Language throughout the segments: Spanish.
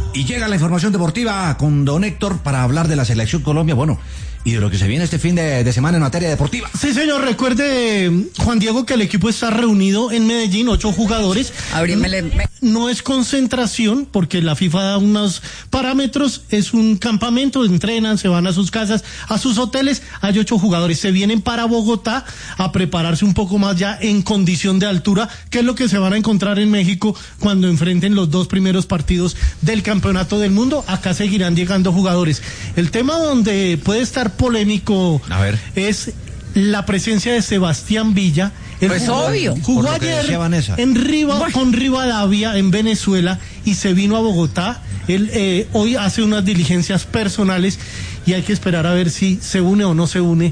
Y llega la información deportiva con don Héctor para hablar de la Selección Colombia, bueno, y de lo que se viene este fin de semana en materia deportiva. Sí, señor, recuerde, Juan Diego, que el equipo está reunido en Medellín, 8 jugadores. No es concentración, porque la FIFA da unos parámetros, es un campamento, entrenan, se van a sus casas, a sus hoteles, hay 8 jugadores, se vienen para Bogotá a prepararse un poco más ya en condición de altura, que es lo que se van a encontrar en México cuando enfrenten los 2 primeros partidos del Campeonato del Mundo. Acá seguirán llegando jugadores. El tema donde puede estar polémico es la presencia de Sebastián Villa. Pues obvio. Jugó ayer con Rivadavia en Venezuela y se vino a Bogotá. Él hoy hace unas diligencias personales y hay que esperar a ver si se une o no se une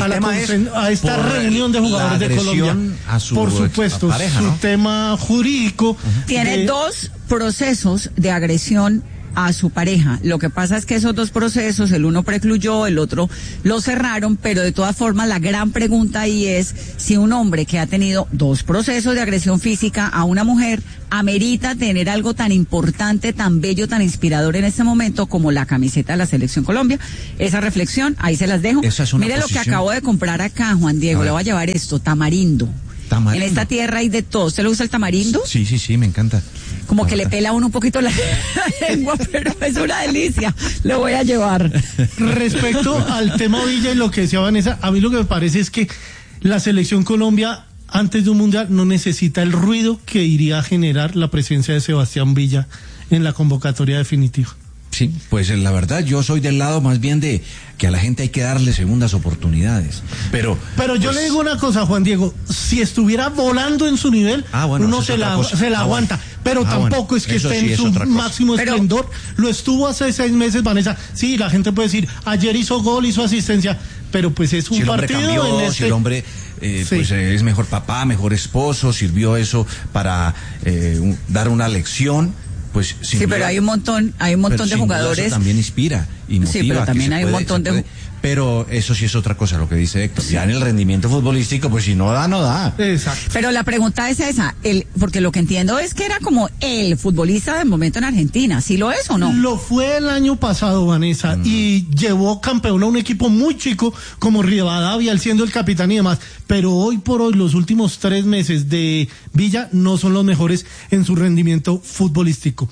a esta reunión de jugadores de Colombia. Por supuesto, pareja, ¿no? Su tema jurídico. Tiene 2 procesos de agresión a su pareja. Lo que pasa es que esos 2 procesos, el uno precluyó, el otro lo cerraron, pero de todas formas la gran pregunta ahí es si un hombre que ha tenido 2 procesos de agresión física a una mujer amerita tener algo tan importante, tan bello, tan inspirador en este momento como la camiseta de la Selección Colombia. Esa reflexión, ahí se las dejo. Mire lo que acabo de comprar acá, Juan Diego, le voy a llevar esto, tamarindo. En esta tierra hay de todo. ¿Usted le gusta el tamarindo? Sí, me encanta. Como que le pela a uno un poquito la lengua, pero es una delicia. Lo voy a llevar. Respecto al tema Villa y lo que decía Vanessa, a mí lo que me parece es que la Selección Colombia, antes de un mundial, no necesita el ruido que iría a generar la presencia de Sebastián Villa en la convocatoria definitiva. Sí, pues la verdad yo soy del lado más bien de que a la gente hay que darle segundas oportunidades. Pero yo le digo una cosa, Juan Diego, si estuviera volando en su nivel, uno se la aguanta, pero tampoco es que esté en su máximo esplendor. Lo estuvo hace 6 meses, Vanessa. Sí, la gente puede decir, ayer hizo gol, hizo asistencia, pero pues es un partido cambió, si el hombre pues es mejor papá, mejor esposo, sirvió eso para dar una lección. Pues, sí, pero hay un montón de jugadores. Eso también inspira y motiva. Sí, pero también hay un montón de. Pero eso sí es otra cosa, lo que dice Héctor. Ya en el rendimiento futbolístico, pues si no da, no da. Exacto. Pero la pregunta es esa, porque lo que entiendo es que era como el futbolista del momento en Argentina. ¿Sí lo es o no? Lo fue el año pasado, Vanessa, y llevó campeón a un equipo muy chico como Rivadavia, él siendo el capitán y demás. Pero hoy por hoy, los últimos 3 meses de Villa no son los mejores en su rendimiento futbolístico.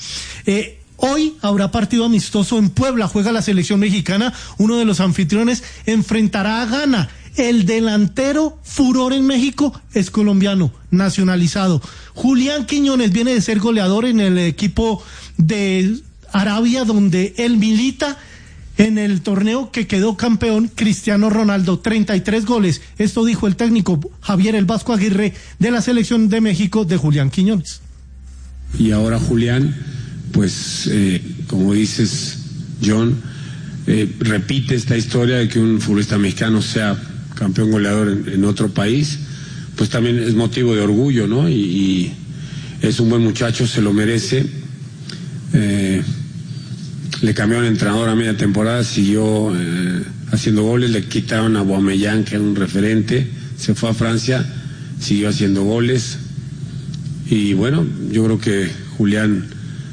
Hoy habrá partido amistoso en Puebla, juega la selección mexicana, uno de los anfitriones enfrentará a Ghana. El delantero furor en México es colombiano, nacionalizado. Julián Quiñones viene de ser goleador en el equipo de Arabia, donde él milita. En el torneo que quedó campeón Cristiano Ronaldo, 33 goles. Esto dijo el técnico Javier El Vasco Aguirre de la selección de México de Julián Quiñones. Y ahora Julián, pues como dices, John, repite esta historia de que un futbolista mexicano sea campeón goleador en otro país, pues también es motivo de orgullo, ¿no? Y es un buen muchacho, se lo merece. Le cambiaron entrenador a media temporada, siguió haciendo goles, le quitaron a Aubameyang, que era un referente, se fue a Francia, siguió haciendo goles. Y bueno, yo creo que Julián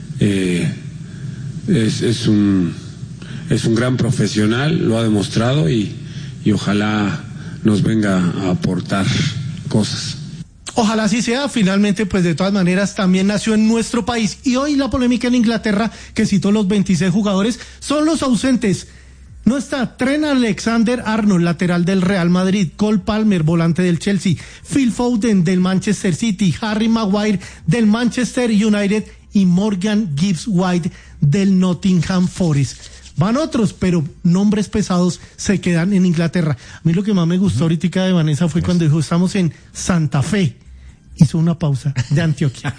es un gran profesional, lo ha demostrado y ojalá nos venga a aportar cosas. Ojalá así sea. Finalmente, pues de todas maneras también nació en nuestro país. Y hoy la polémica en Inglaterra, que citó los 26 jugadores, son los ausentes. No está Trent Alexander-Arnold, lateral del Real Madrid, Cole Palmer, volante del Chelsea, Phil Foden del Manchester City, Harry Maguire del Manchester United y Morgan Gibbs-White del Nottingham Forest. Van otros, pero nombres pesados se quedan en Inglaterra. A mí lo que más me gustó ahorita de Vanessa fue cuando dijo, estamos en Santa Fe. Hizo una pausa de Antioquia.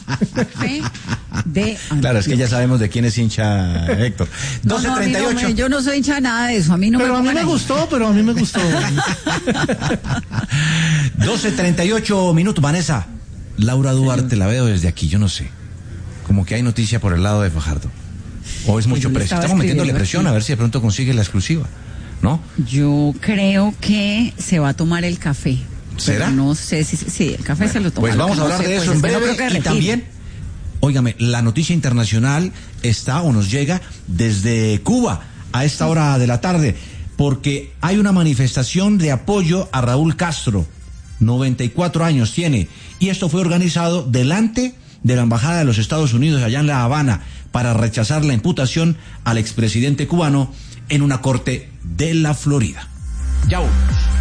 Claro, es que ya sabemos de quién es hincha Héctor. 12:38. No, yo no soy hincha de nada de eso. A mí no pero me a mí me gustó, pero a mí me gustó. 12:38 minutos, Vanessa. Laura Duarte, la veo desde aquí, yo no sé. Como que hay noticia por el lado de Fajardo. O es mucho precio. Estamos metiéndole presión a ver si de pronto consigue la exclusiva, ¿no? Yo creo que se va a tomar el café. ¿Será? Pero no sé si el café se lo toma. Pues vamos a hablar de eso en breve y también Óigame, la noticia internacional está o nos llega desde Cuba a esta hora de la tarde, porque hay una manifestación de apoyo a Raúl Castro, 94 años tiene, y esto fue organizado delante de la Embajada de los Estados Unidos allá en La Habana para rechazar la imputación al expresidente cubano en una corte de la Florida. Ya volvemos.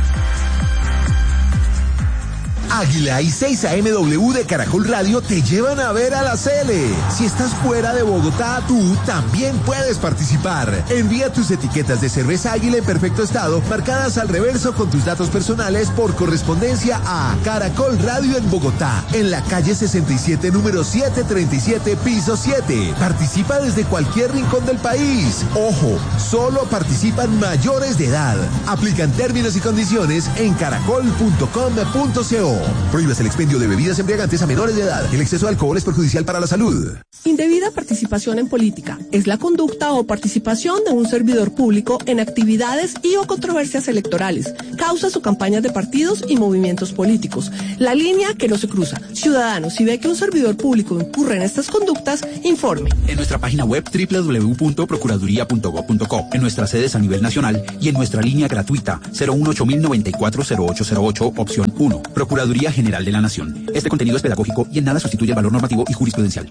Águila y 6am de Caracol Radio te llevan a ver a la Cele. Si estás fuera de Bogotá, tú también puedes participar. Envía tus etiquetas de cerveza Águila en perfecto estado, marcadas al reverso con tus datos personales por correspondencia a Caracol Radio en Bogotá, en la calle 67, número 737, piso 7. Participa desde cualquier rincón del país. Ojo, solo participan mayores de edad. Aplican términos y condiciones en caracol.com.co. Prohíbes el expendio de bebidas embriagantes a menores de edad. El exceso de alcohol es perjudicial para la salud. Indebida participación en política es la conducta o participación de un servidor público en actividades y o controversias electorales, causas o campañas de partidos y movimientos políticos. La línea que no se cruza. Ciudadanos, si ve que un servidor público incurre en estas conductas, informe. En nuestra página web www.procuraduría.gov.co, en nuestras sedes a nivel nacional y en nuestra línea gratuita 018-094-0808, opción 1. Procuraduría General de la Nación. Este contenido es pedagógico y en nada sustituye el valor normativo y jurisprudencial.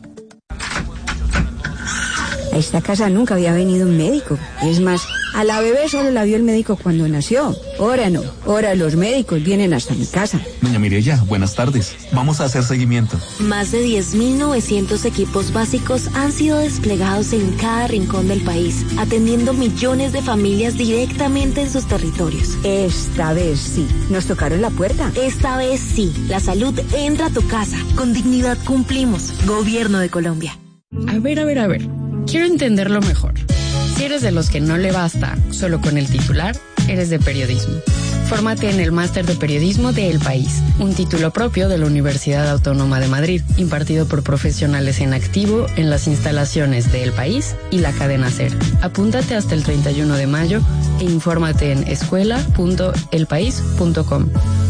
A esta casa nunca había venido un médico. Es más, a la bebé solo la vio el médico cuando nació. Ahora no, ahora los médicos vienen hasta mi casa. Doña Mireya, buenas tardes. Vamos a hacer seguimiento. Más de 10.900 equipos básicos han sido desplegados en cada rincón del país, atendiendo millones de familias directamente en sus territorios. Esta vez sí, nos tocaron la puerta. Esta vez sí, la salud entra a tu casa. Con dignidad cumplimos. Gobierno de Colombia. A ver. Quiero entenderlo mejor. Si eres de los que no le basta solo con el titular, eres de periodismo. Fórmate en el Máster de Periodismo de El País, un título propio de la Universidad Autónoma de Madrid, impartido por profesionales en activo en las instalaciones de El País y la cadena SER. Apúntate hasta el 31 de mayo e infórmate en escuela.elpaís.com.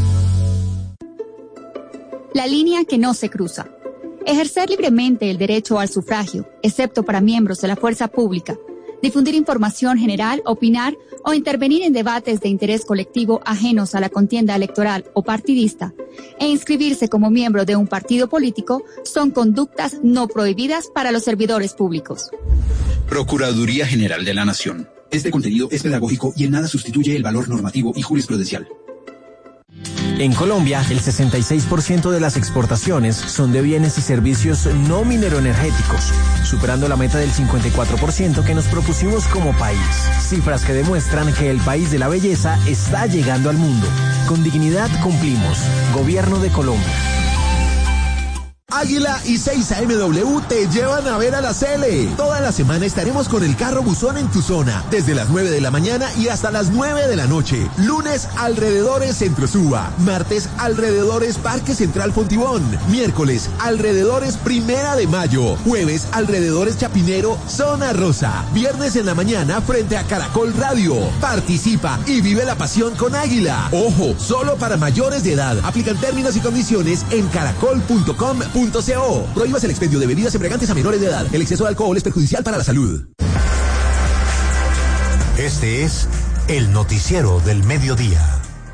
La línea que no se cruza. Ejercer libremente el derecho al sufragio, excepto para miembros de la fuerza pública. Difundir información general, opinar o intervenir en debates de interés colectivo ajenos a la contienda electoral o partidista e inscribirse como miembro de un partido político son conductas no prohibidas para los servidores públicos. Procuraduría General de la Nación. Este contenido es pedagógico y en nada sustituye el valor normativo y jurisprudencial. En Colombia, el 66% de las exportaciones son de bienes y servicios no mineroenergéticos, superando la meta del 54% que nos propusimos como país. Cifras que demuestran que el país de la belleza está llegando al mundo. Con dignidad cumplimos. Gobierno de Colombia. Águila y 6am te llevan a ver a la Cele. Toda la semana estaremos con el carro buzón en tu zona, desde las 9 de la mañana y hasta las 9 de la noche. Lunes, alrededores Centro Suba. Martes, alrededores Parque Central Fontibón. Miércoles, alrededores Primera de Mayo. Jueves, alrededores Chapinero, Zona Rosa. Viernes en la mañana, frente a Caracol Radio. Participa y vive la pasión con Águila. Ojo, solo para mayores de edad. Aplican términos y condiciones en caracol.com.co. Prohíbas el expendio de bebidas embriagantes a menores de edad. El exceso de alcohol es perjudicial para la salud. Este es el noticiero del mediodía.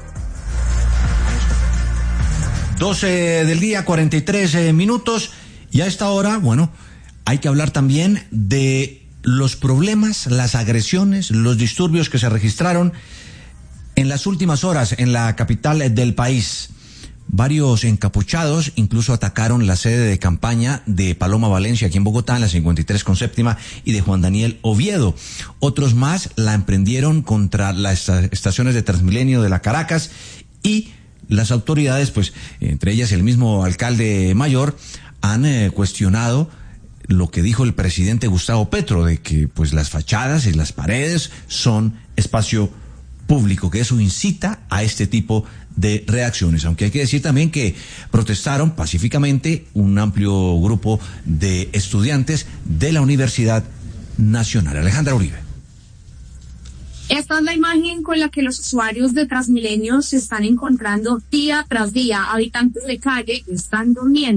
12 del día, 43 minutos. Y a esta hora, bueno, hay que hablar también de los problemas, las agresiones, los disturbios que se registraron en las últimas horas en la capital del país. Varios encapuchados incluso atacaron la sede de campaña de Paloma Valencia aquí en Bogotá, en la 53 con séptima, y de Juan Daniel Oviedo. Otros más la emprendieron contra las estaciones de Transmilenio de la Caracas, y las autoridades, pues, entre ellas el mismo alcalde mayor, han cuestionado lo que dijo el presidente Gustavo Petro, de que pues las fachadas y las paredes son espacio público, que eso incita a este tipo de reacciones, aunque hay que decir también que protestaron pacíficamente un amplio grupo de estudiantes de la Universidad Nacional. Alejandra Uribe. Esta es la imagen con la que los usuarios de Transmilenio se están encontrando día tras día. Habitantes de calle que están durmiendo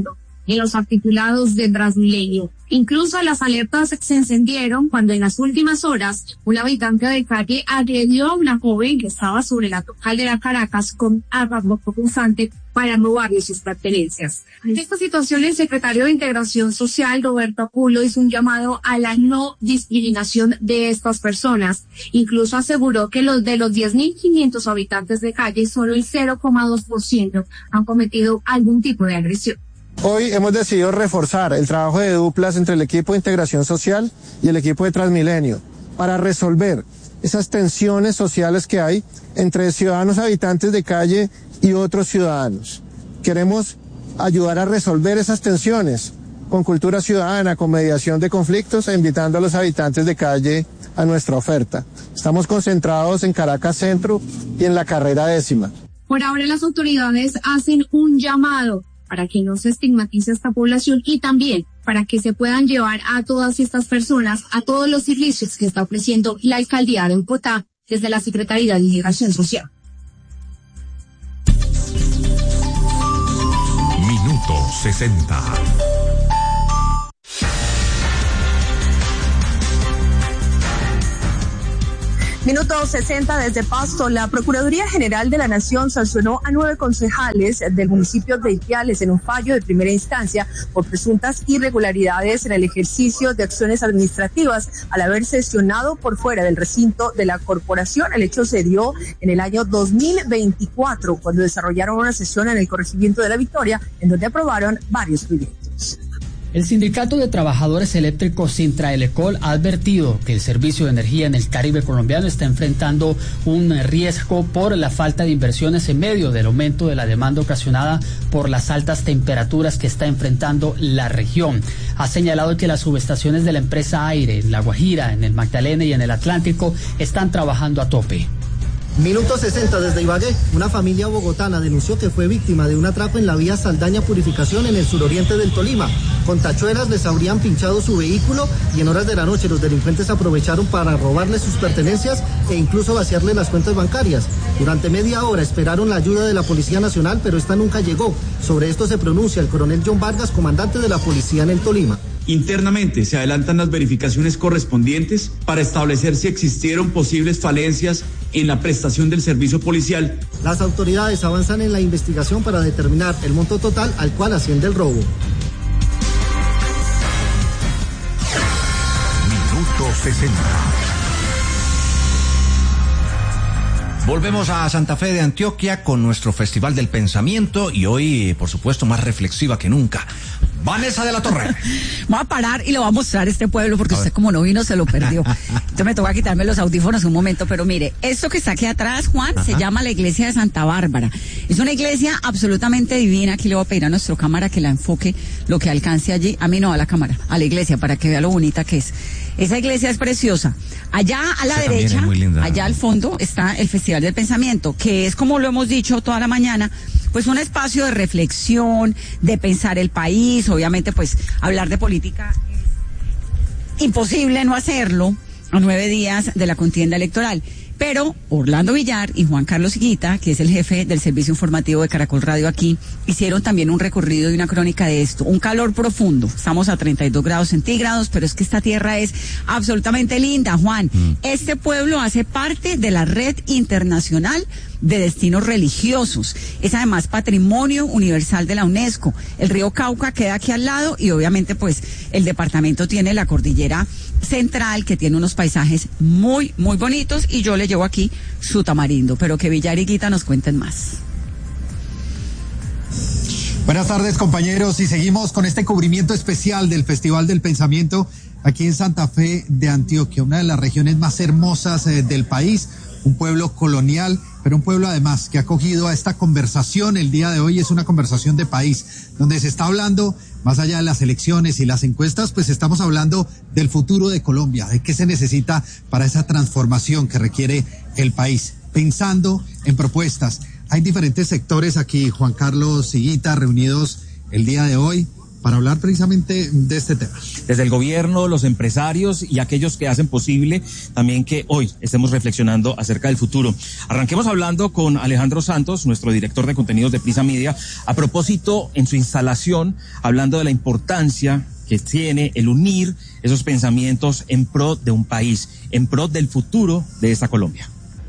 en los articulados del Transmilenio. Incluso las alertas se encendieron cuando en las últimas horas un habitante de calle agredió a una joven que estaba sobre la Alcaldía Caracas con arma punzante para robarle sus pertenencias. Ante esta situación, el secretario de Integración Social, Roberto Aculo, hizo un llamado a la no discriminación de estas personas. Incluso aseguró que de los 10.500 habitantes de calle, solo el 0,2% han cometido algún tipo de agresión. Hoy hemos decidido reforzar el trabajo de duplas entre el equipo de Integración Social y el equipo de Transmilenio para resolver esas tensiones sociales que hay entre ciudadanos habitantes de calle y otros ciudadanos. Queremos ayudar a resolver esas tensiones con cultura ciudadana, con mediación de conflictos e invitando a los habitantes de calle a nuestra oferta. Estamos concentrados en Caracas Centro y en la carrera 10ª. Por ahora las autoridades hacen un llamado para que no se estigmatice a esta población y también para que se puedan llevar a todas estas personas a todos los servicios que está ofreciendo la alcaldía de Bogotá desde la Secretaría de Integración Social. Minuto 60. Minuto 60 desde Pasto. La Procuraduría General de la Nación sancionó a 9 concejales del municipio de Ipiales en un fallo de primera instancia por presuntas irregularidades en el ejercicio de acciones administrativas al haber sesionado por fuera del recinto de la corporación. El hecho se dio en el año 2024, cuando desarrollaron una sesión en el corregimiento de La Victoria, en donde aprobaron varios proyectos. El Sindicato de Trabajadores Eléctricos Sintraelecol ha advertido que el servicio de energía en el Caribe colombiano está enfrentando un riesgo por la falta de inversiones en medio del aumento de la demanda ocasionada por las altas temperaturas que está enfrentando la región. Ha señalado que las subestaciones de la empresa Aire en La Guajira, en el Magdalena y en el Atlántico están trabajando a tope. Minuto 60 desde Ibagué. Una familia bogotana denunció que fue víctima de un atraco en la vía Saldaña-Purificación en el suroriente del Tolima. Con tachuelas les habrían pinchado su vehículo y en horas de la noche los delincuentes aprovecharon para robarles sus pertenencias e incluso vaciarle las cuentas bancarias. Durante media hora esperaron la ayuda de la Policía Nacional, pero esta nunca llegó. Sobre esto se pronuncia el coronel John Vargas, comandante de la policía en el Tolima. Internamente se adelantan las verificaciones correspondientes para establecer si existieron posibles falencias en la prestación del servicio policial. Las autoridades avanzan en la investigación para determinar el monto total al cual asciende el robo. Minuto 60. Volvemos a Santa Fe de Antioquia con nuestro Festival del Pensamiento y hoy, por supuesto, más reflexiva que nunca. Vanessa de la Torre. Voy a parar y le voy a mostrar este pueblo porque usted como no vino se lo perdió. Entonces me toca quitarme los audífonos un momento, pero mire, esto que está aquí atrás, Juan, se llama la iglesia de Santa Bárbara. Es una iglesia absolutamente divina. Aquí le voy a pedir a nuestro cámara que la enfoque lo que alcance allí. A mí no, a la cámara, a la iglesia, para que vea lo bonita que es. Esa iglesia es preciosa. Allá a la derecha, allá al fondo, está el Festival del Pensamiento, que es, como lo hemos dicho toda la mañana, pues un espacio de reflexión, de pensar el país. Obviamente, pues, hablar de política es imposible no hacerlo a 9 días de la contienda electoral. Pero Orlando Villar y Juan Carlos Higuita, que es el jefe del servicio informativo de Caracol Radio aquí, hicieron también un recorrido y una crónica de esto. Un calor profundo. Estamos a 32 grados centígrados, pero es que esta tierra es absolutamente linda, Juan. Este pueblo hace parte de la Red Internacional de Destinos Religiosos. Es además Patrimonio Universal de la UNESCO. El río Cauca queda aquí al lado y obviamente pues el departamento tiene la cordillera central, que tiene unos paisajes muy, muy bonitos, y yo le llevo aquí su tamarindo, pero que Villar y Guita nos cuenten más. Buenas tardes, compañeros, y seguimos con este cubrimiento especial del Festival del Pensamiento aquí en Santa Fe de Antioquia, una de las regiones más hermosas del país, un pueblo colonial, pero un pueblo además que ha acogido a esta conversación. El día de hoy es una conversación de país, donde se está hablando, más allá de las elecciones y las encuestas, pues estamos hablando del futuro de Colombia, de qué se necesita para esa transformación que requiere el país, pensando en propuestas. Hay diferentes sectores aquí, Juan Carlos Higuita, reunidos el día de hoy. para hablar precisamente de este tema. Desde el gobierno, los empresarios y aquellos que hacen posible también que hoy estemos reflexionando acerca del futuro. Arranquemos hablando con Alejandro Santos, nuestro director de contenidos de Prisa Media, a propósito en su instalación, hablando de la importancia que tiene el unir esos pensamientos en pro de un país, en pro del futuro de esta Colombia.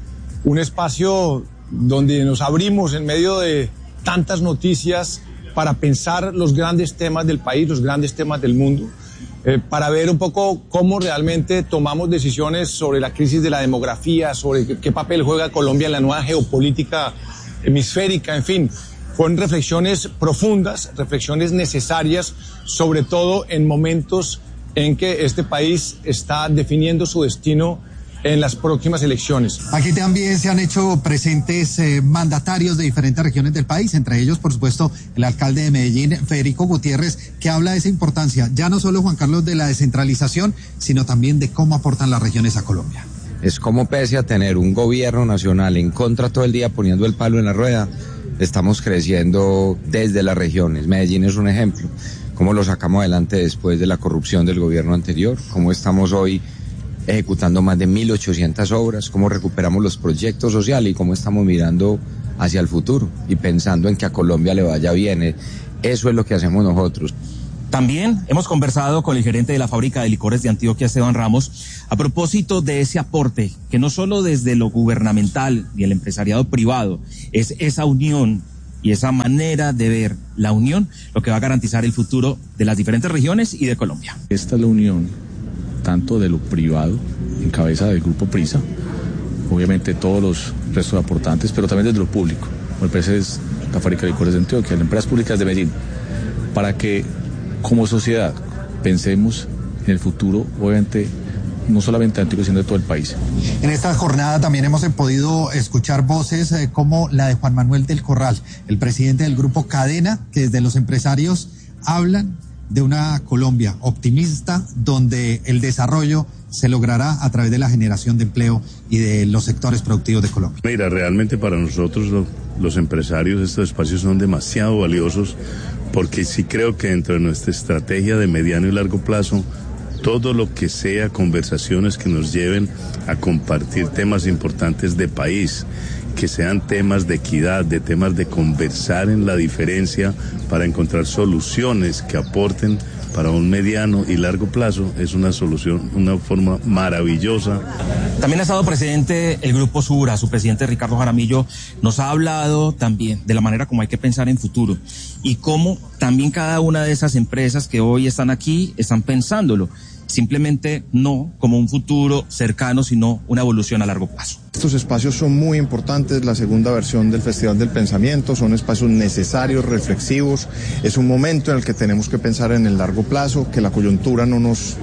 Un espacio donde nos abrimos en medio de tantas noticias para pensar los grandes temas del país, los grandes temas del mundo, para ver un poco cómo realmente tomamos decisiones sobre la crisis de la demografía, sobre qué papel juega Colombia en la nueva geopolítica hemisférica, en fin. Fueron reflexiones profundas, reflexiones necesarias, sobre todo en momentos en que este país está definiendo su destino en las próximas elecciones. Aquí también se han hecho presentes mandatarios de diferentes regiones del país, entre ellos, por supuesto, el alcalde de Medellín, Federico Gutiérrez, que habla de esa importancia, ya no solo, Juan Carlos, de la descentralización, sino también de cómo aportan las regiones a Colombia. Es como pese a tener un gobierno nacional en contra todo el día poniendo el palo en la rueda, estamos creciendo desde las regiones. Medellín es un ejemplo. Cómo lo sacamos adelante después de la corrupción del gobierno anterior, cómo estamos hoy ejecutando más de 1.800 obras, cómo recuperamos los proyectos sociales y cómo estamos mirando hacia el futuro y pensando en que a Colombia le vaya bien. Eso es lo que hacemos nosotros. También hemos conversado con el gerente de la fábrica de licores de Antioquia, Esteban Ramos, a propósito de ese aporte que no solo desde lo gubernamental y el empresariado privado, es esa unión y esa manera de ver la unión lo que va a garantizar el futuro de las diferentes regiones y de Colombia. Esta es la unión tanto de lo privado, en cabeza del Grupo Prisa, obviamente todos los restos de aportantes, pero también desde lo público. La empresa es la fábrica de licores de Antioquia, las empresas públicas de Medellín, para que como sociedad pensemos en el futuro, obviamente, no solamente de Antioquia, sino de todo el país. En esta jornada también hemos podido escuchar voces como la de Juan Manuel del Corral, el presidente del Grupo Cadena, que desde los empresarios hablan de una Colombia optimista donde el desarrollo se logrará a través de la generación de empleo y de los sectores productivos de Colombia. Mira, realmente para nosotros los empresarios estos espacios son demasiado valiosos porque sí creo que dentro de nuestra estrategia de mediano y largo plazo, todo lo que sea conversaciones que nos lleven a compartir temas importantes de país, que sean temas de equidad, de temas de conversar en la diferencia para encontrar soluciones que aporten para un mediano y largo plazo, es una solución, una forma maravillosa. También ha estado presente el Grupo Sura, su presidente Ricardo Jaramillo nos ha hablado también de la manera como hay que pensar en futuro y cómo también cada una de esas empresas que hoy están aquí están pensándolo. Simplemente no como un futuro cercano, sino una evolución a largo plazo. Estos espacios son muy importantes, la segunda versión del Festival del Pensamiento, son espacios necesarios, reflexivos, es un momento en el que tenemos que pensar en el largo plazo, que la coyuntura no nos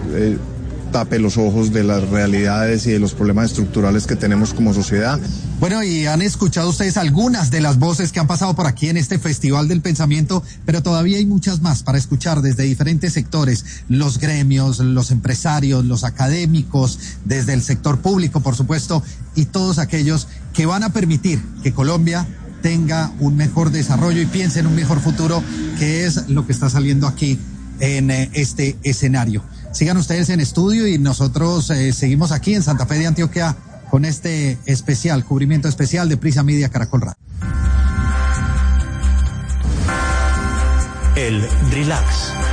tape los ojos de las realidades y de los problemas estructurales que tenemos como sociedad. Bueno, y han escuchado ustedes algunas de las voces que han pasado por aquí en este Festival del Pensamiento, pero todavía hay muchas más para escuchar desde diferentes sectores, los gremios, los empresarios, los académicos, desde el sector público, por supuesto, y todos aquellos que van a permitir que Colombia tenga un mejor desarrollo y piense en un mejor futuro, que es lo que está saliendo aquí en este escenario. Sigan ustedes en estudio y nosotros seguimos aquí en Santa Fe de Antioquia con este especial, cubrimiento especial de Prisa Media Caracol Radio. El Relax.